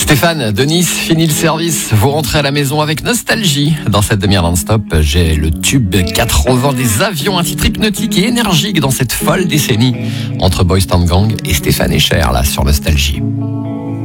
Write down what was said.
Stéphane de Nice finit le service. Vous rentrez à la maison avec nostalgie. Dans cette demi-heure non-stop, j'ai le tube 80 des avions, un titre hypnotique et énergique dans cette folle décennie entre Boys Town Gang et Stéphane Echer, là, sur Nostalgie.